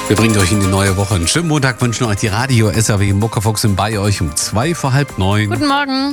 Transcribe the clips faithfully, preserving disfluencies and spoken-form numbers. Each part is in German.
Wir bringen euch in die neue Woche. Einen schönen Montag wünschen euch die Radio S R W Muckefuchs sind bei euch um zwei vor halb neun. Guten Morgen.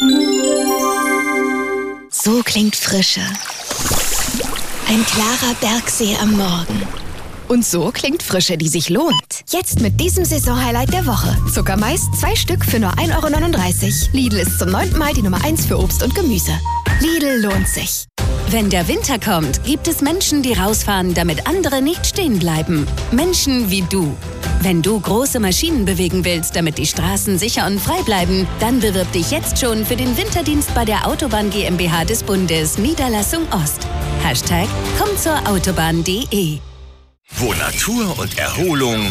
So klingt Frische. Ein klarer Bergsee am Morgen. Und so klingt Frische, die sich lohnt. Jetzt mit diesem Saisonhighlight der Woche. Zuckermais, zwei Stück für nur ein Euro neununddreißig. Lidl ist zum neunten Mal die Nummer eins für Obst und Gemüse. Lidl lohnt sich. Wenn der Winter kommt, gibt es Menschen, die rausfahren, damit andere nicht stehen bleiben. Menschen wie du. Wenn du große Maschinen bewegen willst, damit die Straßen sicher und frei bleiben, dann bewirb dich jetzt schon für den Winterdienst bei der Autobahn GmbH des Bundes, Niederlassung Ost. Hashtag komm zur Autobahn punkt de. Wo Natur und Erholung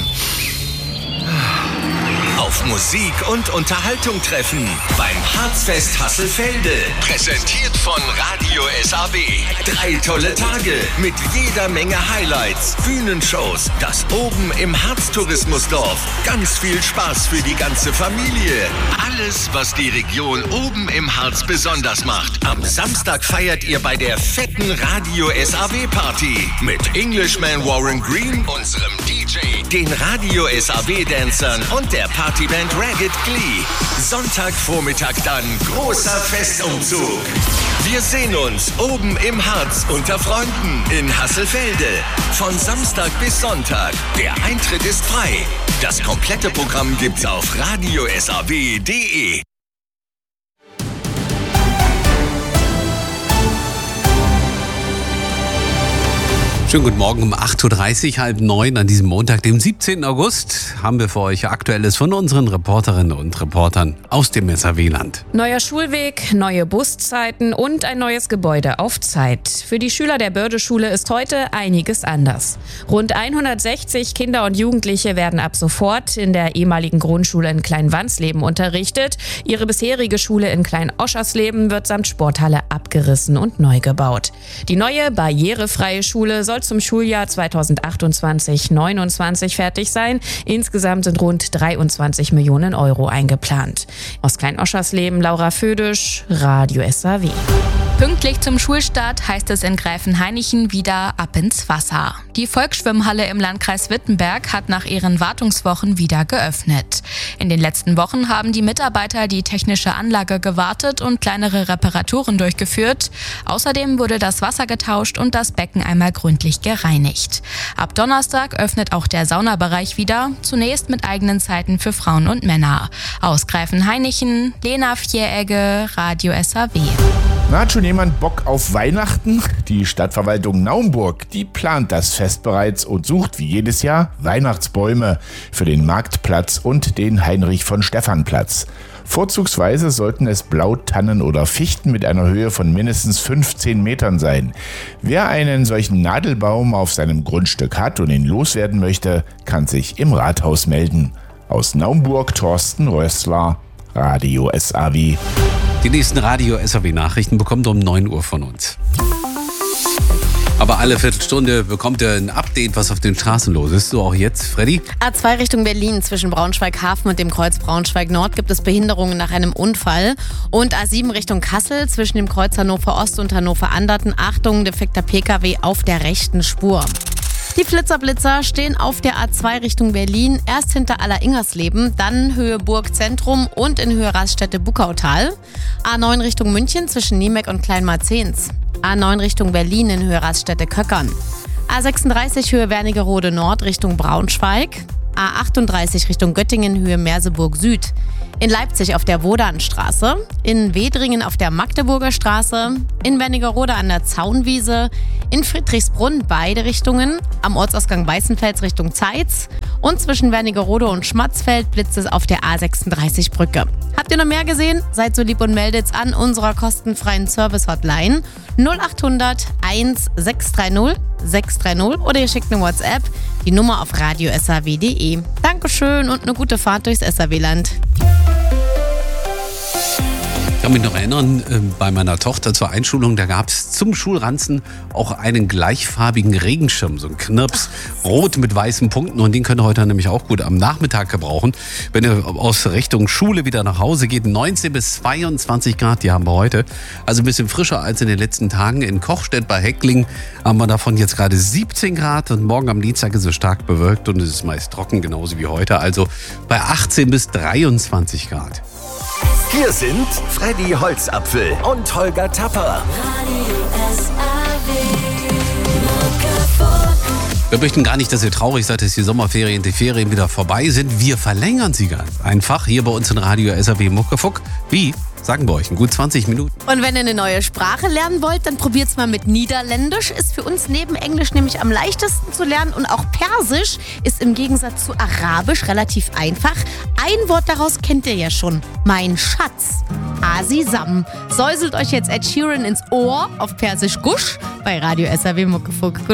auf Musik und Unterhaltung treffen. Beim Harzfest Hasselfelde. Präsentiert von Radio S A W. Drei tolle Tage mit jeder Menge Highlights, Bühnenshows, das Oben im Harztourismusdorf. Ganz viel Spaß für die ganze Familie. Alles, was die Region Oben im Harz besonders macht. Am Samstag feiert ihr bei der fetten Radio S A W Party mit Englishman Warren Green, unserem D J, den Radio S A W Dancern und der Partyband Ragged Glee. Sonntagvormittag dann großer Festumzug. Wir sehen uns oben im Harz unter Freunden in Hasselfelde. Von Samstag bis Sonntag. Der Eintritt ist frei. Das komplette Programm gibt's auf radio S A W punkt de. Schönen guten Morgen um acht Uhr dreißig, halb neun an diesem Montag, dem siebzehnten August, haben wir für euch Aktuelles von unseren Reporterinnen und Reportern aus dem S R W-Land. Neuer Schulweg, neue Buszeiten und ein neues Gebäude auf Zeit. Für die Schüler der Börde-Schule ist heute einiges anders. Rund hundertsechzig Kinder und Jugendliche werden ab sofort in der ehemaligen Grundschule in Klein-Wansleben unterrichtet. Ihre bisherige Schule in Klein-Oschersleben wird samt Sporthalle abgerissen und neu gebaut. Die neue barrierefreie Schule soll zum Schuljahr zweitausendachtundzwanzig neunundzwanzig fertig sein. Insgesamt sind rund dreiundzwanzig Millionen Euro eingeplant. Aus Klein-Oschersleben, Laura Födisch, Radio S R W. Pünktlich zum Schulstart heißt es in Gräfenhainichen wieder ab ins Wasser. Die Volksschwimmhalle im Landkreis Wittenberg hat nach ihren Wartungswochen wieder geöffnet. In den letzten Wochen haben die Mitarbeiter die technische Anlage gewartet und kleinere Reparaturen durchgeführt. Außerdem wurde das Wasser getauscht und das Becken einmal gründlich gereinigt. Ab Donnerstag öffnet auch der Saunabereich wieder, zunächst mit eigenen Zeiten für Frauen und Männer. Aus Gräfenhainichen, Lena Vieregge, Radio S R W. Na, hat schon jemand Bock auf Weihnachten? Die Stadtverwaltung Naumburg, die plant das Fest bereits und sucht wie jedes Jahr Weihnachtsbäume für den Marktplatz und den Heinrich-von-Stephan-Platz. Vorzugsweise sollten es Blautannen oder Fichten mit einer Höhe von mindestens fünfzehn Metern sein. Wer einen solchen Nadelbaum auf seinem Grundstück hat und ihn loswerden möchte, kann sich im Rathaus melden. Aus Naumburg, Thorsten Rössler, Radio S R W. Die nächsten Radio S R W-Nachrichten bekommt ihr um neun Uhr von uns. Aber alle Viertelstunde bekommt ihr ein Update, was auf den Straßen los ist. So auch jetzt, Freddy? A zwei Richtung Berlin zwischen Braunschweig-Hafen und dem Kreuz Braunschweig-Nord gibt es Behinderungen nach einem Unfall. Und A sieben Richtung Kassel zwischen dem Kreuz Hannover Ost und Hannover Anderten. Achtung, defekter P K W auf der rechten Spur. Die Flitzer-Blitzer stehen auf der A zwei Richtung Berlin, erst hinter Aller-Ingersleben, dann Höhe Burg-Zentrum und in Höhe Raststätte Buckautal. A neun Richtung München zwischen Niemek und Kleinmarzehns. A neun Richtung Berlin in Höhe Raststätte Köckern. A sechsunddreißig Höhe Wernigerode Nord Richtung Braunschweig. A achtunddreißig Richtung Göttingen Höhe Merseburg Süd. In Leipzig auf der Wodanstraße, in Wedringen auf der Magdeburger Straße, in Wernigerode an der Zaunwiese, in Friedrichsbrunn beide Richtungen, am Ortsausgang Weißenfels Richtung Zeitz und zwischen Wernigerode und Schmatzfeld blitzt es auf der A sechsunddreißig Brücke. Habt ihr noch mehr gesehen? Seid so lieb und meldet's an unserer kostenfreien Service-Hotline null achthundert eins sechs drei null sechs drei null oder ihr schickt eine WhatsApp, die Nummer auf radio S R W punkt de. Dankeschön und eine gute Fahrt durchs S R W-Land. Ich kann mich noch erinnern, äh, bei meiner Tochter zur Einschulung, da gab es zum Schulranzen auch einen gleichfarbigen Regenschirm, so ein Knirps, rot mit weißen Punkten, und den könnt ihr heute nämlich auch gut am Nachmittag gebrauchen. Wenn ihr aus Richtung Schule wieder nach Hause geht, neunzehn bis zweiundzwanzig Grad, die haben wir heute. Also ein bisschen frischer als in den letzten Tagen. In Kochstedt bei Heckling haben wir davon jetzt gerade siebzehn Grad, und morgen am Dienstag ist es stark bewölkt und es ist meist trocken, genauso wie heute. Also bei achtzehn bis dreiundzwanzig Grad. Hier sind Freddy Holzapfel und Holger Tapper. Wir möchten gar nicht, dass ihr traurig seid, dass die Sommerferien, die Ferien wieder vorbei sind. Wir verlängern sie ganz einfach hier bei uns in Radio S A W Muckefuck. Wie? Sagen wir euch in gut zwanzig Minuten. Und wenn ihr eine neue Sprache lernen wollt, dann probiert's mal mit Niederländisch. Ist für uns neben Englisch nämlich am leichtesten zu lernen. Und auch Persisch ist im Gegensatz zu Arabisch relativ einfach. Ein Wort daraus kennt ihr ja schon. Mein Schatz. Asisam. Säuselt euch jetzt Ed Sheeran ins Ohr auf Persisch Gusch bei Radio S A W Muckefuck.